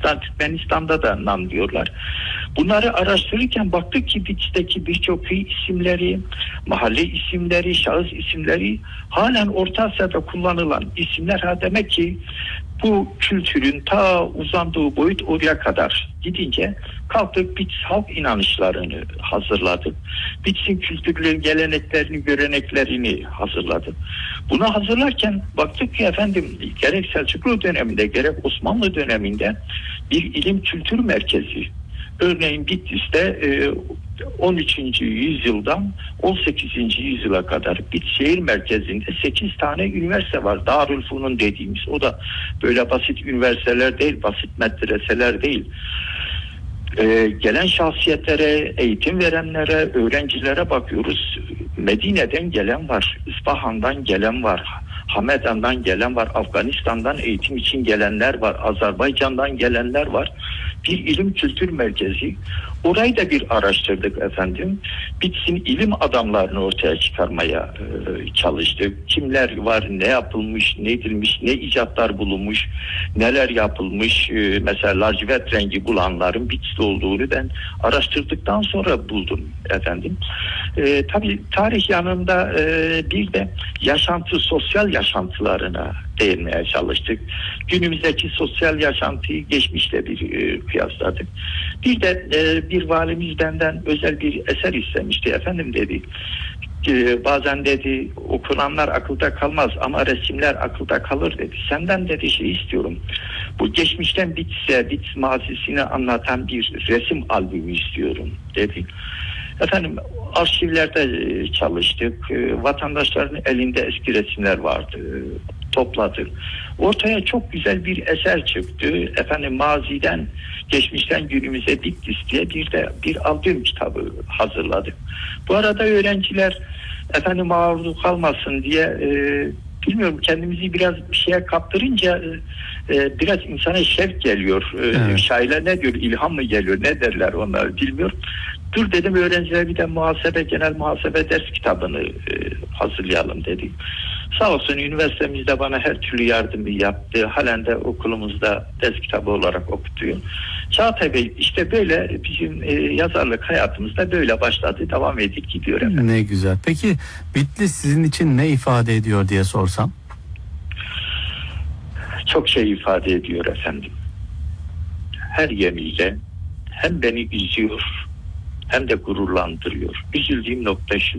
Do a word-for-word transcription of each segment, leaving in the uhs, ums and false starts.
Gürcistan, Türkmenistan'da da Nam diyorlar. Bunları araştırırken baktık ki Bitlis'teki birçok köy isimleri, mahalle isimleri, şahıs isimleri halen Orta Asya'da kullanılan isimler. Ha demek ki bu kültürün ta uzandığı boyut oraya kadar gidince kalktık Bitlis halk inanışlarını hazırladık. Bitlis'in kültürleri, geleneklerini, göreneklerini hazırladık. Bunu hazırlarken baktık ki efendim gerek Selçuklu döneminde gerek Osmanlı döneminde bir ilim kültür merkezi. Örneğin Bitlis'te on üçüncü yüzyıldan on sekizinci yüzyıla kadar Bitlis şehir merkezinde sekiz tane üniversite var. Darülfünun dediğimiz. O da böyle basit üniversiteler değil, basit medreseler değil. Ee, gelen şahsiyetlere, eğitim verenlere, öğrencilere bakıyoruz. Medine'den gelen var, İsfahan'dan gelen var, Hamedan'dan gelen var, Afganistan'dan eğitim için gelenler var, Azerbaycan'dan gelenler var. Bir ilim kültür merkezi. Orayı da bir araştırdık efendim. Bitlis'in ilim adamlarını ortaya çıkarmaya e, çalıştık. Kimler var, ne yapılmış, ne edilmiş, ne icatlar bulunmuş, neler yapılmış. E, mesela lacivert rengi bulanların Bitlis'te olduğunu ben araştırdıktan sonra buldum efendim. E, tabii tarih yanında e, bir de yaşantı, sosyal yaşantılarına değinmeye çalıştık. Günümüzdeki sosyal yaşantıyı geçmişle bir e, kıyasladık. Bir de e, bir valimiz benden özel bir eser istemişti. Efendim dedi, e, bazen dedi okunanlar akılda kalmaz ama resimler akılda kalır dedi. Senden dedi şey istiyorum. Bu geçmişten Bitlis'e, Bitlis mazisini anlatan bir resim albümü istiyorum dedi. Efendim arşivlerde çalıştık. Vatandaşların elinde eski resimler vardı. Topladık. Ortaya çok güzel bir eser çıktı. Efendim maziden, geçmişten günümüze Bitlis diye bir de bir albüm kitabı hazırladık. Bu arada öğrenciler efendim maruz kalmasın diye e, bilmiyorum kendimizi biraz bir şeye kaptırınca e, biraz insana şevk geliyor. E, evet. Şairler ne diyor? İlham mı geliyor? Ne derler onlar bilmiyorum. Dur dedim öğrencilere bir de muhasebe, genel muhasebe ders kitabını e, hazırlayalım dedik. Sağ olsun üniversitemizde bana her türlü yardımı yaptı. Halen de okulumuzda ders kitabı olarak okutuyor. Çağatay Bey işte böyle bizim e, yazarlık hayatımızda böyle başladı. Devam edip gidiyor efendim. Ne güzel. Peki Bitlis sizin için ne ifade ediyor diye sorsam? Çok şey ifade ediyor efendim. Her yönüyle hem beni üzüyor hem de gururlandırıyor. Üzüldüğüm nokta şu.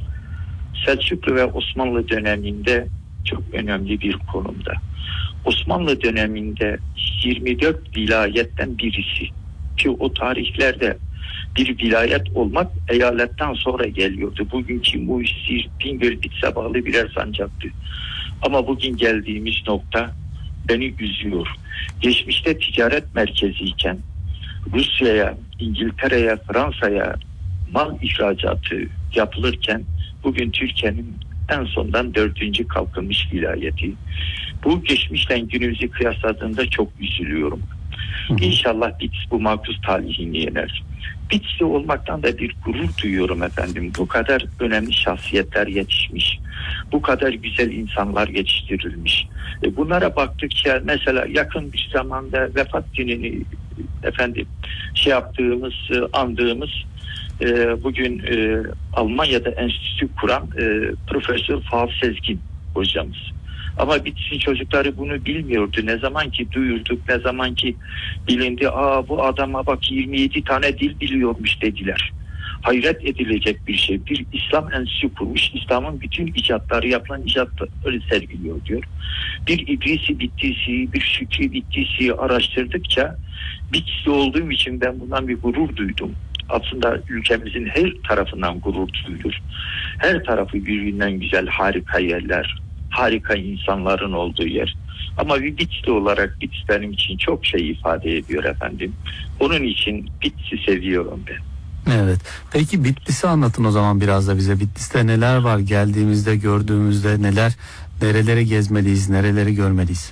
Selçuklu ve Osmanlı döneminde çok önemli bir konumda. Osmanlı döneminde yirmi dört vilayetten birisi ki o tarihlerde bir vilayet olmak eyaletten sonra geliyordu. Bugünkü Muğsir, Bingöl, Bitlis'e bağlı birer sancaktı. Ama bugün geldiğimiz nokta beni üzüyor. Geçmişte ticaret merkeziyken Rusya'ya, İngiltere'ye, Fransa'ya mal ihracatı yapılırken bugün Türkiye'nin en sondan dördüncü kalkınmış vilayeti. Bu geçmişten günümüzü kıyasladığında çok üzülüyorum. İnşallah Bitlis bu makus talihini yener. Bitlis'te olmaktan da bir gurur duyuyorum efendim. Bu kadar önemli şahsiyetler yetişmiş. Bu kadar güzel insanlar yetiştirilmiş. E bunlara baktıkça mesela yakın bir zamanda vefat gününü efendim şey yaptığımız, andığımız e, bugün e, Almanya'da enstitü kuran e, Profesör Fuat Sezgin hocamız. Ama Bitlis'in çocukları bunu bilmiyordu. Ne zaman ki duyurduk, ne zaman ki bilindi, aa bu adama bak yirmi yedi tane dil biliyormuş dediler. Hayret edilecek bir şey. Bir İslam enstitüsü kurmuş, İslam'ın bütün icatları, yapılan icatları sergiliyor diyor. Bir İdrisi Bitlisi, bir Şükrü Bitlisi araştırdıkça Bitlis'te olduğum için ben bundan bir gurur duydum. Aslında ülkemizin her tarafından gurur duyulur. Her tarafı birbirinden güzel, harika yerler, harika insanların olduğu yer. Ama bir Bitlisli olarak Bitlis benim için çok şey ifade ediyor efendim. Onun için Bitlis'i seviyorum ben. Evet. Peki Bitlis'i anlatın o zaman biraz da bize. Bitlis'te neler var geldiğimizde, gördüğümüzde neler, nereleri gezmeliyiz, nereleri görmeliyiz?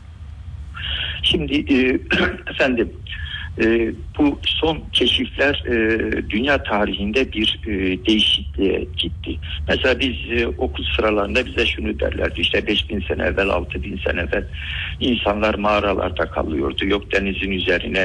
Şimdi e, efendim e, bu son keşifler e, dünya tarihinde bir e, değişikliğe gitti. Mesela biz e, okul sıralarında bize şunu derlerdi, işte beş bin sene evvel, altı bin sene evvel insanlar mağaralarda kalıyordu. Yok denizin üzerine